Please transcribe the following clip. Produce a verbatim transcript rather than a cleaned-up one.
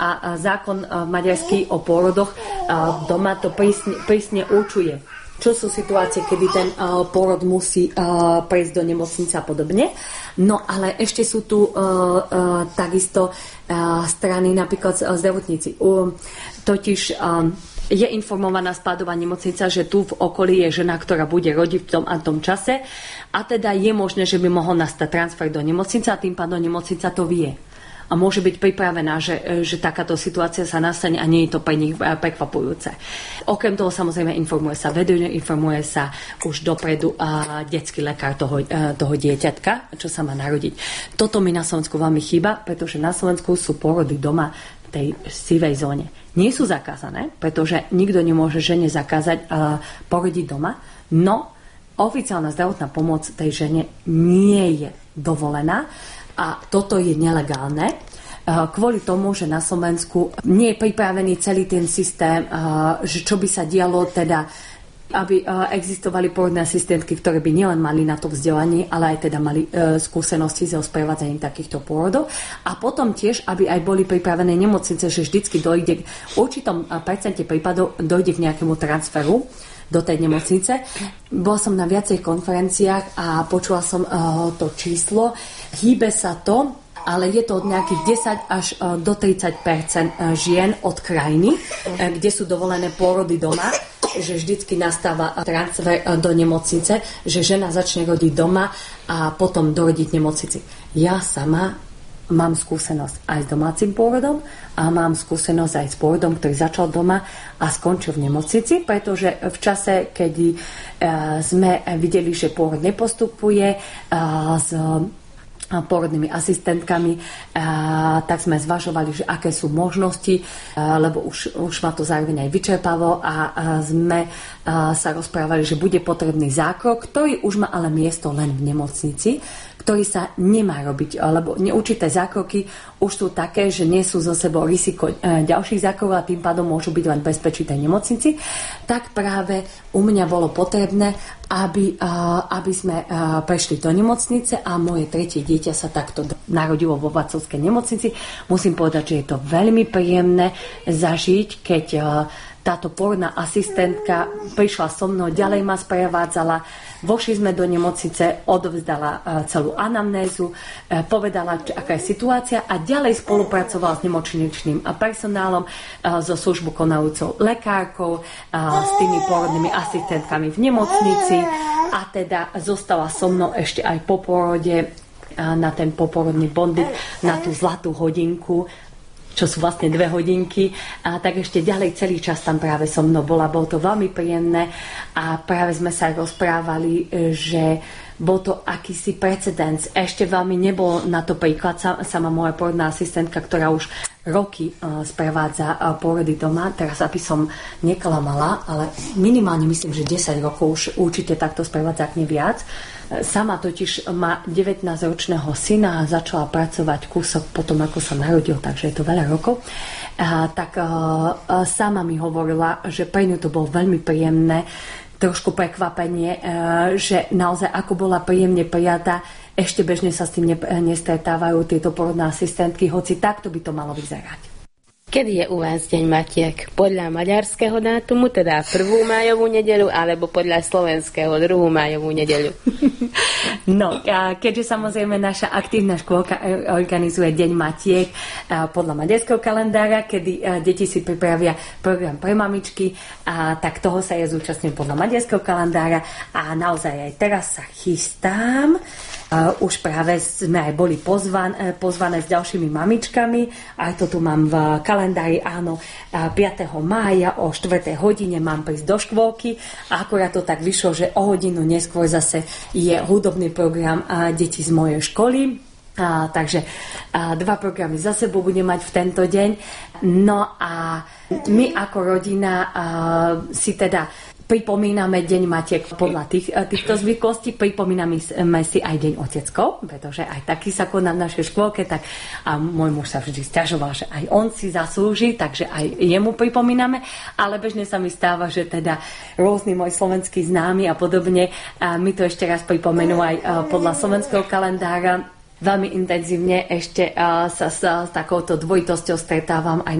a zákon maďarský o pôrodoch doma to prísne, prísne určuje, čo sú situácie, kedy ten uh, pôrod musí uh, prejsť do nemocnice a podobne. No ale ešte sú tu uh, uh, takisto uh, strany, napríklad uh, zdravotníci. Uh, totiž uh, je informovaná spádová nemocnica, že tu v okolí je žena, ktorá bude rodiť v tom a tom čase a teda je možné, že by mohol nastať transfer do nemocnice a tým pádom nemocnica to vie. A môže byť pripravená, že, že takáto situácia sa nastane a nie je to pre nich prekvapujúce. Okrem toho samozrejme informuje sa vedenie, informuje sa už dopredu a detský lekár toho, toho dieťatka, čo sa má narodiť. Toto mi na Slovensku veľmi chýba, pretože na Slovensku sú pôrody doma v tej sivej zóne. Nie sú zakázané, pretože nikto nemôže žene zakázať porodiť doma, no oficiálna zdravotná pomoc tej žene nie je dovolená. A toto je nelegálne kvôli tomu, že na Slovensku nie je pripravený celý ten systém, že čo by sa dialo, teda aby existovali pôrodné asistentky, ktoré by nielen mali na to vzdelanie, ale aj teda mali skúsenosti so sprevádzaním takýchto pôrodov. A potom tiež, aby aj boli pripravené nemocnice, že vždycky dojde k určitom percente prípadov dojde k nejakému transferu do tej nemocnice. Bola som na viacerých konferenciách a počula som uh, to číslo. Hýbe sa to, ale je to od nejakých desať až uh, do tridsať percent žien od krajiny, uh, kde sú dovolené pôrody doma, že vždycky nastáva transfer uh, do nemocnice, že žena začne rodiť doma a potom dorodiť v nemocnici. Ja sama mám skúsenosť aj s domácim pôrodom a mám skúsenosť aj s pôrodom, ktorý začal doma a skončil v nemocnici, pretože v čase, keď sme videli, že pôrod nepostupuje s pôrodnými asistentkami, tak sme zvažovali, že aké sú možnosti, lebo už, už ma to zároveň aj vyčerpalo a sme sa rozprávali, že bude potrebný zákrok, ktorý už má ale miesto len v nemocnici, ktorý sa nemá robiť, lebo určité zákroky už sú také, že nie sú zo sebou riziko ďalších zákrokov a tým pádom môžu byť len v bezpečnej nemocnici, tak práve u mňa bolo potrebné, aby, aby sme prešli do nemocnice a moje tretie dieťa sa takto narodilo vo Václavskej nemocnici. Musím povedať, že je to veľmi príjemné zažiť, keď táto pôrodná asistentka prišla so mnou, ďalej ma sprevádzala, vošli sme do nemocnice, odovzdala celú anamnézu, povedala, aká je situácia a ďalej spolupracovala s nemocničným personálom, so službu konajúcou lekárkou, s tými pôrodnými asistentkami v nemocnici a teda zostala so mnou ešte aj po pôrode na ten poporodný bonding, na tú zlatú hodinku, čo sú vlastne dve hodinky, a tak ešte ďalej celý čas tam práve so mnou bola. Bolo to veľmi príjemné a práve sme sa rozprávali, že bol to akýsi precedens. Ešte veľmi nebol na to príklad. Sama moja pôrodná asistentka, ktorá už roky sprevádza pôrody doma. Teraz, aby som neklamala, ale minimálne myslím, že desať rokov už určite takto sprevádza, ak nie viac. Sama totiž má devätnásťročného syna a začala pracovať kúsok potom, ako sa narodil, takže je to veľa rokov. A, tak a, a sama mi hovorila, že pre ňu to bolo veľmi príjemné, trošku prekvapenie, a, že naozaj ako bola príjemne prijatá, ešte bežne sa s tým ne, nestretávajú tieto porodné asistentky, hoci takto by to malo vyzerať. Kedy je u vás Deň Matiek? Podľa maďarského dátumu, teda prvú májovú nedeľu, alebo podľa slovenského druhú májovú nedeľu? No, keďže samozrejme naša aktívna škôlka organizuje Deň Matiek podľa maďarského kalendára, kedy deti si pripravia program pre mamičky, a tak toho sa ja zúčastňujem podľa maďarského kalendára a naozaj aj teraz sa chystám. Uh, už práve sme aj boli pozvan, pozvané s ďalšími mamičkami. Aj to tu mám v kalendári, áno, piateho mája o štvrtej hodine mám prísť do škôlky. A akurát to tak vyšlo, že o hodinu neskôr zase je hudobný program a deti z mojej školy. A, takže a, dva programy za sebou budem mať v tento deň. No a my ako rodina a, si teda pripomíname Deň Matiek podľa tých, týchto zvyklostí, pripomíname si aj Deň Oteckov, pretože aj taký sa koná v našej škôlke, tak a môj muž sa vždy sťažoval, že aj on si zaslúži, takže aj jemu pripomíname, ale bežne sa mi stáva, že teda rôzni moji slovenskí známi a podobne, a mi to ešte raz pripomenú aj podľa slovenského kalendára. veľmi intenzívne ešte sa s, s takouto dvojitosťou stretávam aj